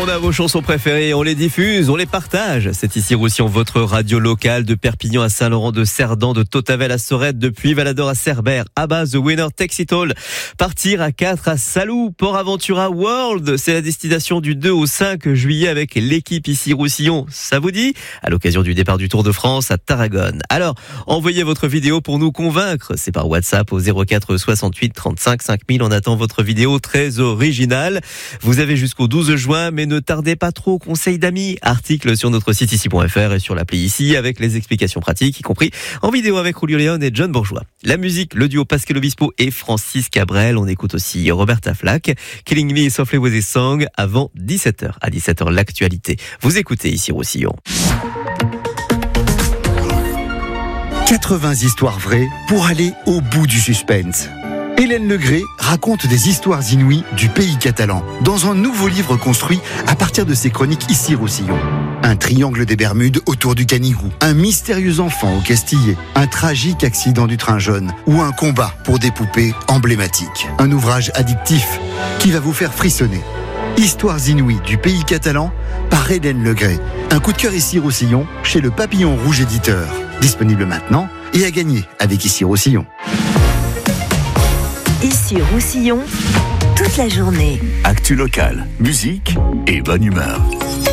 On a vos chansons préférées, on les diffuse, on les partage. C'est ici Roussillon, votre radio locale de Perpignan à Saint-Laurent-de-Cerdan, de Tautavel à Sorède, de Puy-Valador à Cerbère, à base The Winner Takes It All. Partir à 4 à Salou, Port Aventura World. C'est la destination du 2 au 5 juillet avec l'équipe ici Roussillon. Ça vous dit? À l'occasion du départ du Tour de France à Tarragone. Alors, envoyez votre vidéo pour nous convaincre. C'est par WhatsApp au 04 68 35 5000. On attend votre vidéo très originale. Vous avez jusqu'au 12 juin, mais ne tardez pas trop. Conseil d'amis, article sur notre site ici.fr et sur l'appli ici avec les explications pratiques, y compris en vidéo avec Julio Leon et John Bourgeois. La musique, le duo Pascal Obispo et Francis Cabrel. On écoute aussi Roberta Flack, Killing Me Softly With His Song avant 17h. À 17h, l'actualité. Vous écoutez ici Roussillon. 80 histoires vraies pour aller au bout du suspense. Hélène Legré raconte des histoires inouïes du pays catalan dans un nouveau livre construit à partir de ses chroniques ici Roussillon. Un triangle des Bermudes autour du Canigou, un mystérieux enfant au Castillet, un tragique accident du train jaune ou un combat pour des poupées emblématiques. Un ouvrage addictif qui va vous faire frissonner. Histoires inouïes du pays catalan par Hélène Legré. Un coup de cœur ici Roussillon chez le Papillon Rouge Éditeur. Disponible maintenant et à gagner avec ici Roussillon. Ici Roussillon, toute la journée. Actu locale, musique et bonne humeur.